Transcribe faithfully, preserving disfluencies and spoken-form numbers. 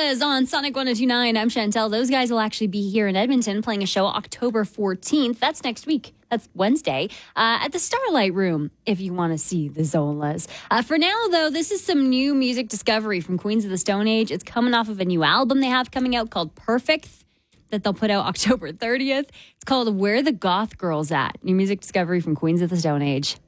Zolas on Sonic one oh two point nine. I'm Chantel. Those guys will actually be here in Edmonton playing a show October fourteenth. That's next week. That's Wednesday uh, at the Starlight Room if you want to see the Zolas. Uh, for now, though, this is some new music discovery from Queens of the Stone Age. It's coming off of a new album they have coming out called Perfect that they'll put out October thirtieth. It's called Where the Goth Girls At. New music discovery from Queens of the Stone Age.